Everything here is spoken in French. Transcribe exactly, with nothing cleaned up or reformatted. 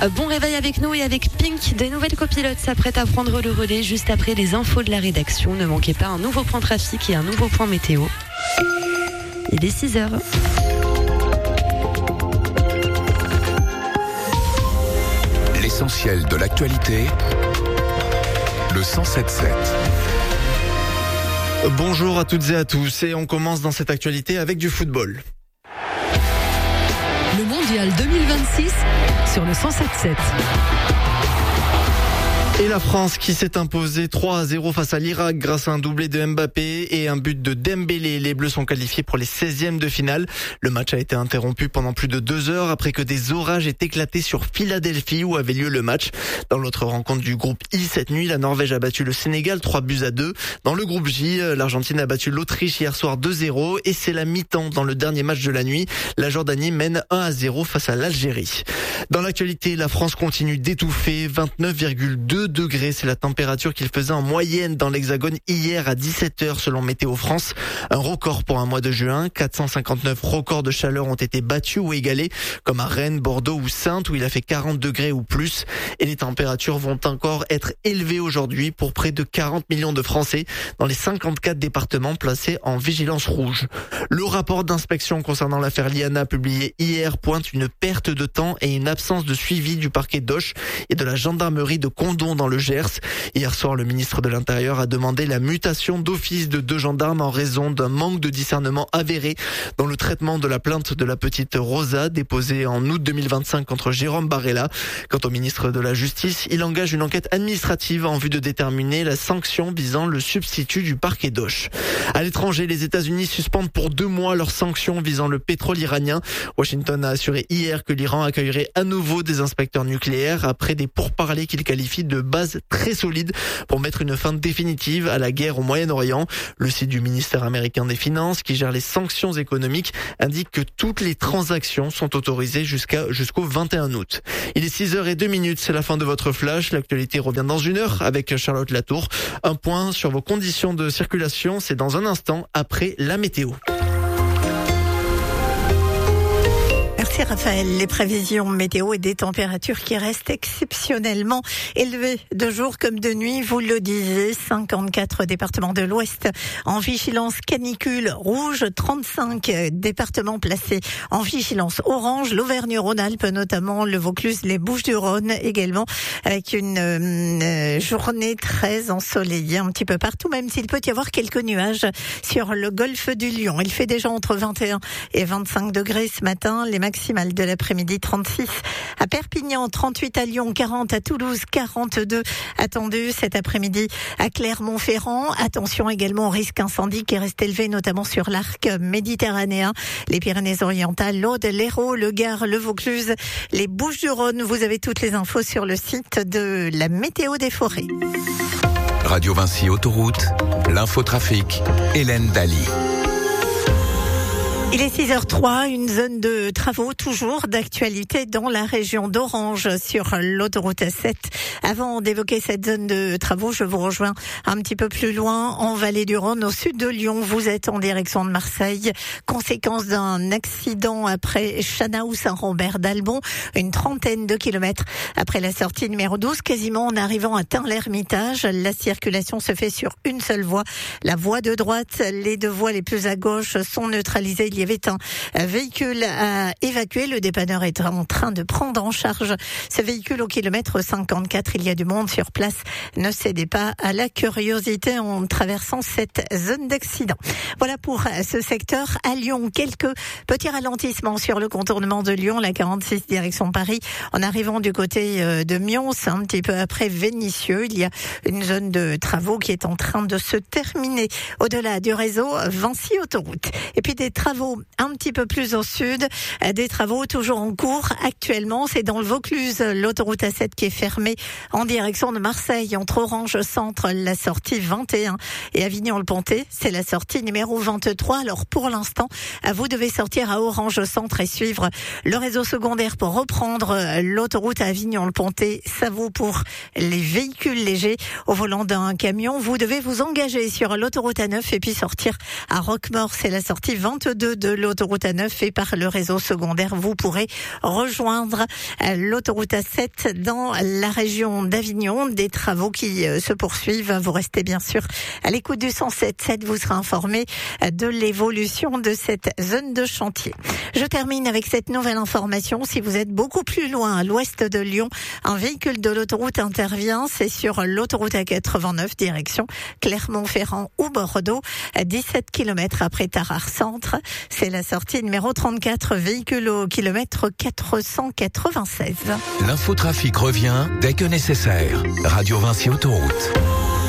Bon réveil avec nous et avec Pink. Des nouvelles copilotes s'apprêtent à prendre le relais juste après les infos de la rédaction. Ne manquez pas un nouveau point trafic et un nouveau point météo. Il est six heures. L'essentiel de l'actualité, le cent sept sept. Bonjour à toutes et à tous et on commence dans cette actualité avec du football. Le mondial deux mille vingt-six sur le cent sept sept. Et la France qui s'est imposée trois à zéro face à l'Irak grâce à un doublé de Mbappé et un but de Dembélé. Les Bleus sont qualifiés pour les seizièmes de finale. Le match a été interrompu pendant plus de deux heures après que des orages aient éclaté sur Philadelphie où avait lieu le match. Dans l'autre rencontre du groupe I cette nuit, la Norvège a battu le Sénégal trois buts à deux. Dans le groupe J, l'Argentine a battu l'Autriche hier soir deux zéro et c'est la mi-temps dans le dernier match de la nuit. La Jordanie mène un à zéro face à l'Algérie. Dans l'actualité, la France continue d'étouffer. vingt-neuf virgule deux degrés, c'est la température qu'il faisait en moyenne dans l'Hexagone hier à dix-sept heures selon Météo France. Un record pour un mois de juin. quatre cent cinquante-neuf records de chaleur ont été battus ou égalés, comme à Rennes, Bordeaux ou Saintes où il a fait quarante degrés ou plus. Et les températures vont encore être élevées aujourd'hui pour près de quarante millions de Français dans les cinquante-quatre départements placés en vigilance rouge. Le rapport d'inspection concernant l'affaire Liana publié hier pointe une perte de temps et une absence de suivi du parquet d'Auch et de la gendarmerie de Condom dans le Gers. Hier soir, le ministre de l'Intérieur a demandé la mutation d'office de deux gendarmes en raison d'un manque de discernement avéré dans le traitement de la plainte de la petite Rosa déposée en août deux mille vingt-cinq contre Jérôme Barella. Quant au ministre de la Justice, il engage une enquête administrative en vue de déterminer la sanction visant le substitut du parquet d'Auch. À l'étranger, les États-Unis suspendent pour deux mois leurs sanctions visant le pétrole iranien. Washington a assuré hier que l'Iran accueillerait à nouveau des inspecteurs nucléaires après des pourparlers qu'il qualifie de base très solide pour mettre une fin définitive à la guerre au Moyen-Orient. Le site du ministère américain des Finances, qui gère les sanctions économiques, indique que toutes les transactions sont autorisées jusqu'à jusqu'au vingt et un août. Il est six heures zéro deux minutes, c'est la fin de votre flash. L'actualité revient dans une heure avec Charlotte Latour. Un point sur vos conditions de circulation, c'est dans un instant après la météo. Merci Raphaël. Les prévisions météo et des températures qui restent exceptionnellement élevées de jour comme de nuit. Vous le disiez, cinquante-quatre départements de l'Ouest en vigilance canicule rouge, trente-cinq départements placés en vigilance orange, l'Auvergne-Rhône-Alpes notamment, le Vaucluse, les Bouches-du-Rhône également, avec une euh, journée très ensoleillée un petit peu partout, même s'il peut y avoir quelques nuages sur le golfe du Lion. Il fait déjà entre vingt et un et vingt-cinq degrés ce matin. Les maximales de l'après-midi, trente-six à Perpignan, trente-huit à Lyon, quarante à Toulouse, quarante-deux attendus cet après-midi à Clermont-Ferrand. Attention également au risque incendie qui reste élevé, notamment sur l'arc méditerranéen, les Pyrénées-Orientales, l'Aude, l'Hérault, le Gard, le Vaucluse, les Bouches-du-Rhône. Vous avez toutes les infos sur le site de la météo des forêts. Radio Vinci Autoroute, l'infotrafic, Hélène Daly. Il est six heures trois, une zone de travaux toujours d'actualité dans la région d'Orange sur l'autoroute A sept. Avant d'évoquer cette zone de travaux, je vous rejoins un petit peu plus loin en Vallée du Rhône, au sud de Lyon. Vous êtes en direction de Marseille. Conséquence d'un accident après Chanaou-Saint-Rambert d'Albon, une trentaine de kilomètres après la sortie numéro douze, quasiment en arrivant à Tain-l'Hermitage. La circulation se fait sur une seule voie, la voie de droite. Les deux voies les plus à gauche sont neutralisées. Il y avait un véhicule à évacuer. Le dépanneur est en train de prendre en charge ce véhicule au kilomètre cinquante-quatre. Il y a du monde sur place. Ne cédez pas à la curiosité en traversant cette zone d'accident. Voilà pour ce secteur. À Lyon, quelques petits ralentissements sur le contournement de Lyon, la quarante-six direction Paris. En arrivant du côté de Mions, un petit peu après Vénissieux, il y a une zone de travaux qui est en train de se terminer. Au-delà du réseau Vinci Autoroute. Et puis des travaux un petit peu plus au sud, des travaux toujours en cours actuellement, c'est dans le Vaucluse, l'autoroute A sept qui est fermée en direction de Marseille, entre Orange Centre, la sortie vingt et un et Avignon-le-Pontet, c'est la sortie numéro vingt-trois. Alors pour l'instant, vous devez sortir à Orange Centre et suivre le réseau secondaire pour reprendre l'autoroute à Avignon-le-Pontet. Ça vaut pour les véhicules légers au volant d'un camion. Vous devez vous engager sur l'autoroute A neuf et puis sortir à Roquemaure, c'est la sortie vingt-deux deux de l'autoroute A neuf et par le réseau secondaire, vous pourrez rejoindre l'autoroute A sept dans la région d'Avignon. Des travaux qui se poursuivent. Vous restez bien sûr à l'écoute du cent sept sept. Vous serez informé de l'évolution de cette zone de chantier. Je termine avec cette nouvelle information. Si vous êtes beaucoup plus loin, à l'ouest de Lyon, un véhicule de l'autoroute intervient. C'est sur l'autoroute A quatre-vingt-neuf, direction Clermont-Ferrand ou Bordeaux, à dix-sept kilomètres après Tarare Centre. C'est la sortie numéro trente-quatre, véhicule au kilomètre quatre cent quatre-vingt-seize. L'infotrafic revient dès que nécessaire. Radio Vinci Autoroute.